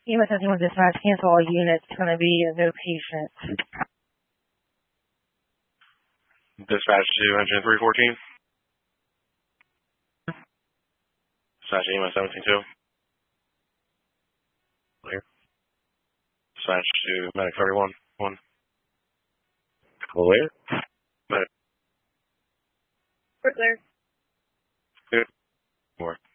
EMS 71 dispatch, cancel all units. It's going to be a no patient. Dispatch to engine 314. Dispatch to EMS 17-2. Clear. Dispatch to medic 31. 1. Clear. Medic. We're clear. Good. More.